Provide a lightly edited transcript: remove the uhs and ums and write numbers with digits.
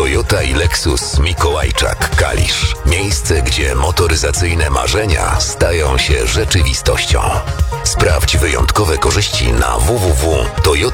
Toyota i Lexus Mikołajczak Kalisz. Miejsce, gdzie motoryzacyjne marzenia stają się rzeczywistością. Sprawdź wyjątkowe korzyści na www.toyota